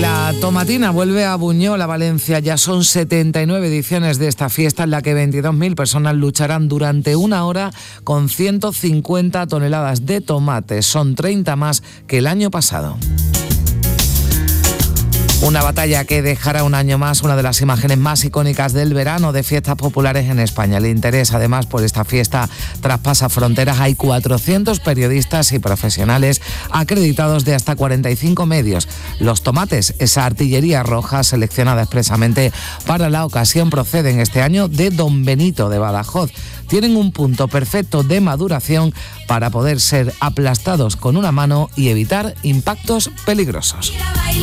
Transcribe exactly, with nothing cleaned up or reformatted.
La tomatina vuelve a Buñol, a Valencia. Ya son setenta y nueve ediciones de esta fiesta en la que veintidós mil personas lucharán durante una hora con ciento cincuenta toneladas de tomates. Son treinta más que el año pasado. Una batalla que dejará un año más una de las imágenes más icónicas del verano de fiestas populares en España. El interés, además, por esta fiesta traspasa fronteras. Hay cuatrocientos periodistas y profesionales acreditados de hasta cuarenta y cinco medios. Los tomates, esa artillería roja seleccionada expresamente para la ocasión, proceden este año de Don Benito de Badajoz. Tienen un punto perfecto de maduración para poder ser aplastados con una mano y evitar impactos peligrosos.